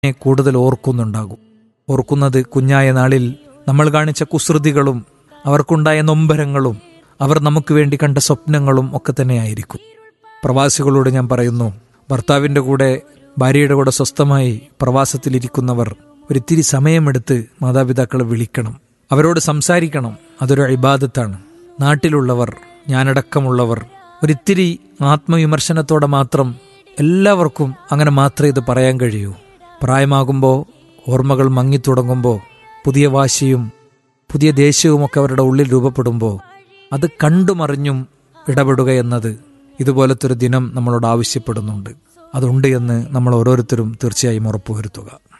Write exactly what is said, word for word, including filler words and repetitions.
കൂടുതൽ ഓർക്കുന്നുണ്ടാകും. ഓർക്കുന്നത് കുഞ്ഞായ നാളിൽ നമ്മൾ കാണിച്ച കുസൃതികളും അവർക്കുണ്ടായ നൊമ്പരങ്ങളും അവർ നമുക്ക് വേണ്ടി കണ്ട സ്വപ്നങ്ങളും ഒക്കെ തന്നെയായിരിക്കും. പ്രവാസികളോട് ഞാൻ പറയുന്നു, ഭർത്താവിൻ്റെ കൂടെ ഭാര്യയുടെ കൂടെ സ്വസ്ഥമായി പ്രവാസത്തിലിരിക്കുന്നവർ ഒരിത്തിരി സമയമെടുത്ത് മാതാപിതാക്കളെ വിളിക്കണം, അവരോട് സംസാരിക്കണം. അതൊരു ഇബാദത്താണ്. നാട്ടിലുള്ളവർ, ഞാനടക്കമുള്ളവർ ഒരിത്തിരി ആത്മവിമർശനത്തോടെ മാത്രം എല്ലാവർക്കും അങ്ങനെ മാത്രമേ ഇത് പറയാൻ കഴിയൂ. പ്രായമാകുമ്പോൾ, ഓർമ്മകൾ മങ്ങിത്തുടങ്ങുമ്പോൾ, പുതിയ വാശിയും പുതിയ ദേഷ്യവുമൊക്കെ അവരുടെ ഉള്ളിൽ രൂപപ്പെടുമ്പോൾ അത് കണ്ടുമറിഞ്ഞും ഇടപെടുക എന്നത് ഇതുപോലത്തെ ഒരു ദിനം നമ്മളോട് ആവശ്യപ്പെടുന്നുണ്ട്. അതുണ്ട് എന്ന് നമ്മൾ ഓരോരുത്തരും തീർച്ചയായും ഉറപ്പുവരുത്തുക.